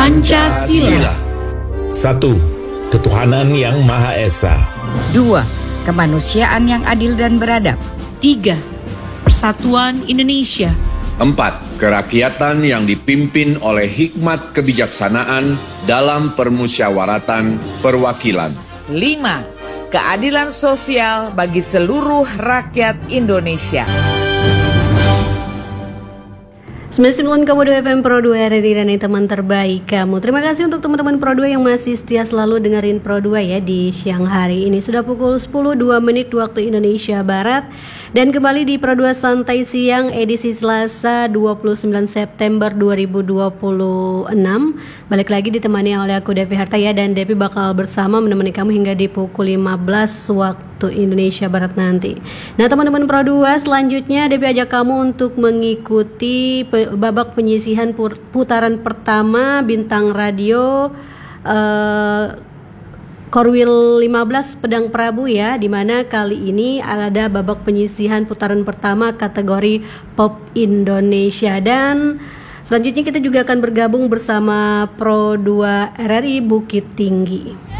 Pancasila. 1. Ketuhanan yang Maha Esa. 2. Kemanusiaan yang adil dan beradab. 3. Persatuan Indonesia. 4. Kerakyatan yang dipimpin oleh hikmat kebijaksanaan dalam permusyawaratan perwakilan. 5. Keadilan sosial bagi seluruh rakyat Indonesia. 99,2 FM Pro 2 RRI dan teman terbaik kamu. Terima kasih untuk teman-teman Pro 2 yang masih setia selalu dengerin Pro 2 ya di siang hari ini. Sudah pukul 10.02 waktu Indonesia Barat. Dan kembali di Pro 2 Santai Siang edisi Selasa 29 September 2026. Balik lagi ditemani oleh aku Devi Hartaya, dan Devi bakal bersama menemani kamu hingga di pukul 15 waktu Indonesia Barat nanti. Nah teman-teman Pro 2, selanjutnya Devi ajak kamu untuk mengikuti babak penyisihan putaran pertama Bintang Radio Korwil 15 Pedang Prabu ya, dimana kali ini ada babak penyisihan putaran pertama kategori Pop Indonesia. Dan selanjutnya kita juga akan bergabung bersama Pro 2 RRI Bukit Tinggi.